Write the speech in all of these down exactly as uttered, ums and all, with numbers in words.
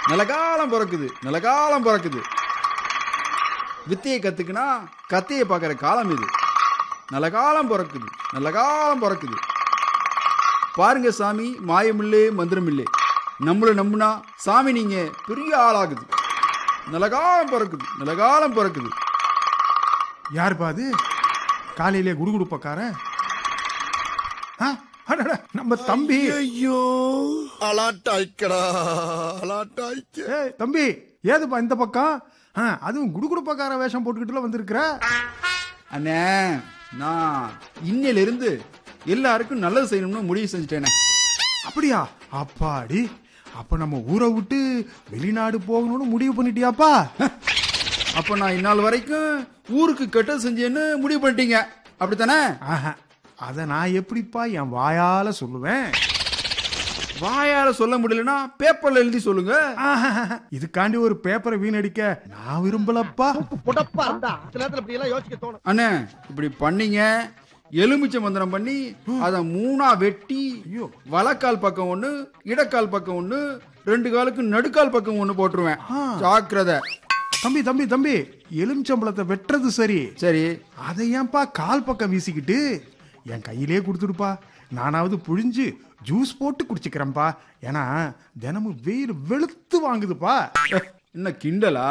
நல்ல காலம் பிறக்குது, நல்ல காலம் பிறக்குது. வித்தையை கத்துக்குனா கத்தையை பார்க்கற காலம் இது. நல்ல காலம் பிறக்குது, நல்ல காலம் பிறக்குது. பாருங்க சாமி, மாயமில்லே மந்திரமில்லே. நம்மள நம்புனா சாமி நீங்க பெரிய ஆளாகுது. நல்ல காலம் பிறக்குது, நல்ல காலம் பிறக்குது. யார் பாது காலையிலே குடுகுடுப்பக்காரன்? நம்ம தம்பி. ஐயோ அலாட்டாய்க்கடா அலாட்டாய்க்க. ஏய் தம்பி, ஏதுப்பா இந்த பக்கம்? அதுவும் குடுகுடுப்பக்கார வேஷம் போட்டுக்கிட்டுல வந்திருக்கிற? அண்ணே, நான் இன்னையில இருந்து எல்லாருக்கும் நல்லது செய்யணும்னு முடிவு செஞ்சுட்டேனே. அப்படியா? அப்பாடி, அப்ப நம்ம ஊரை விட்டு வெளிநாடு போகணும்னு முடிவு பண்ணிட்டியாப்பா? அப்ப நான் இந்நாள் வரைக்கும் ஊருக்கு கெட்டது செஞ்சேன்னு முடிவு பண்ணிட்டீங்க, அப்படித்தானே? அத நான் எப்படிப்பா என் வாயால சொல்லுவேன்? வாயால சொல்ல முடியலன்னா பேப்பர்ல எழுதி சொல்லுங்க. இதுக்காண்டி ஒரு பேப்பரை வீணடிக்க நான் விரும்பலப்பா. அண்ணே, இப்படி பண்ணீங்க, எலுமிச்சை மந்திரம் பண்ணி அத மூணா வெட்டி வலக்கால் பக்கம் ஒண்ணு, இடக்கால் பக்கம் ஒண்ணு, ரெண்டு காலுக்கு நடுக்கால் பக்கம் ஒண்ணு போட்டுருவேன். ஜாக்கிரதை. தம்பி தம்பி தம்பி, எலுமிச்சம்பழத்தை வெட்டுறது சரி சரி, அதை ஏன்பா கால் பக்கம் வீசிக்கிட்டு? என் கையிலே கொடுத்துடுப்பா, நானாவது புழிஞ்சு ஜூஸ் போட்டு குடிச்சுக்கிறேன்பா. ஏன்னா தினமும் வெயில் வெளுத்து வாங்குதுப்பா. என்ன கிண்டலா?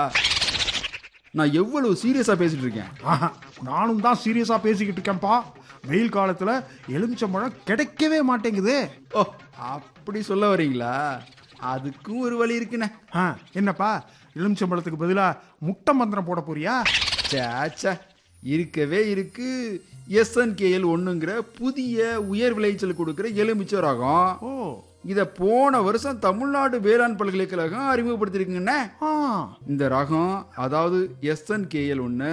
நான் எவ்வளவு சீரியஸா பேசிட்டு இருக்கேன். நானும் தான் சீரியஸா பேசிக்கிட்டு இருக்கேன்ப்பா. வெயில் காலத்துல எலுமிச்சம்பழம் கிடைக்கவே மாட்டேங்குது. ஓ, அப்படி சொல்ல வரீங்களா? அதுக்கும் ஒரு வழி இருக்குண்ணே. என்னப்பா, எலுமிச்சம்பழத்துக்கு பதிலா முட்டை மந்திரம் போட போறியா? சாச்சா, இருக்கவே இருக்கு. எஸ்என்கேஎல் ஒண்ணுங்கிற புதிய உயர் விளைச்சல் கொடுக்கிற எலுமிச்சை ரகம். ஓ, இத போன வருஷம் தமிழ்நாடு வேளாண் பல்கலைக்கழகம் அறிமுகப்படுத்திருக்குங்கண்ணே. இந்த ரகம், அதாவது எஸ்என்கேஎல் ஒண்ணு,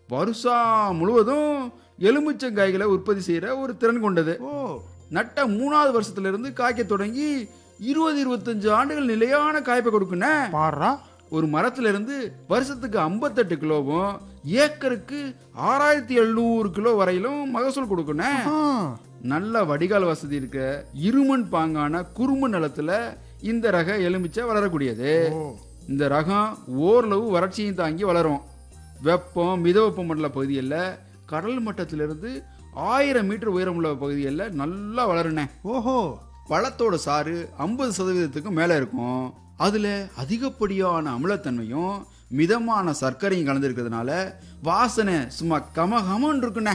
வருஷம் முழுவதும் எலுமிச்சங்காய்களை உற்பத்தி செய்யற ஒரு திறன் கொண்டது. நட்ட மூணாவது வருஷத்துல இருந்து காய்க்க தொடங்கி இருபது இருபத்தஞ்சு ஆண்டுகள் நிலையான காய்ப்பை கொடுக்குண்ணே. பாரா, ஒரு மரத்துல இருந்து வருஷத்துக்கு ஐம்பத்தெட்டு கிலோவும் ஏக்கருக்கு ஆறாயிரத்தி எழுநூறு கிலோ வரையிலும் மகசூல் கொடுக்கணும். நல்ல வடிகால் வசதி இருக்க இருமண் பாங்கான குறுமண் நிலத்துல இந்த ரக எலுமிச்சை வளரக்கூடியது. இந்த ரகம் ஓரளவு வறட்சியும் தாங்கி வளரும். வெப்பம் மிதவெப்ப மண்டல பகுதிகளில், கடல் மட்டத்திலிருந்து ஆயிரம் மீட்டர் உயரம் உள்ள பகுதிகளில் நல்லா வளருனேன். ஓஹோ, பழத்தோட சாறு ஐம்பது சதவீதத்துக்கும் மேல இருக்கும். அதுல அதிகப்படியான அமிலத்தன்மையும் மிதமான சர்க்கரையும் கலந்துருக்கிறதுனால வாசனை சும்மா கமகமன்னு இருக்குண்ணே.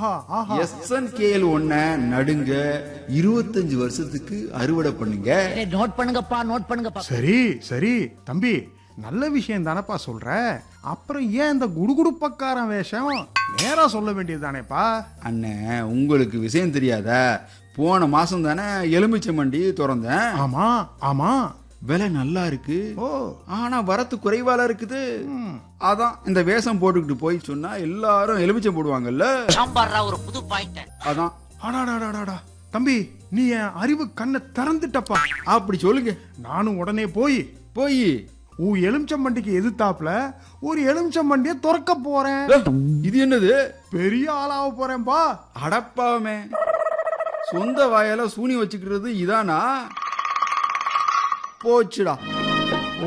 எஸ்என்கேஎல் ஒன்ன நடுங்க இருபத்தஞ்சு வருஷத்துக்கு அறுவடை பண்ணுங்க. நோட் பண்ணுங்கப்பா, நோட் பண்ணுங்கப்பா. சரி சரி தம்பி, நல்ல விஷயம் தானப்பா சொல்ற. அப்புறம் ஏன் இந்த குடுகுடுப்பக்காரன் வேஷம்? நேரா சொல்ல வேண்டியது தானேப்பா. அண்ணே, உங்களுக்கு விஷயம் தெரியாத? போன மாசம் தானே எலுமிச்சை மண்டி திறந்தேன். ஆமா ஆமா, விலை நல்லா இருக்கு. ஓ, ஆனா வரத்து குறைவால இருக்குது. அதான் இந்த வேஷம் போட்டுக்கிட்டு போய் சொன்னா எல்லாரும் எலுமிச்சை போடுவாங்கல்ல. ஒரு புது பாயிண்ட். அதான். அடாடாடாடா தம்பி, நீ என் அறிவு கண்ணை திறந்துட்டப்பா. அப்படி சொல்லுங்க. நானும் உடனே போய் போய் உன் எலுமிச்சம்பண்டிக்கு எதிர்த்தாப்புல ஒரு எலுமிச்சம்பண்டியை துறக்க போறேன். இது என்னது? பெரிய ஆளாக போறேன்பா. அடப்பாவமே, சொந்த வாயால சூனி வச்சுக்கிறது இதானா? போச்சுடா.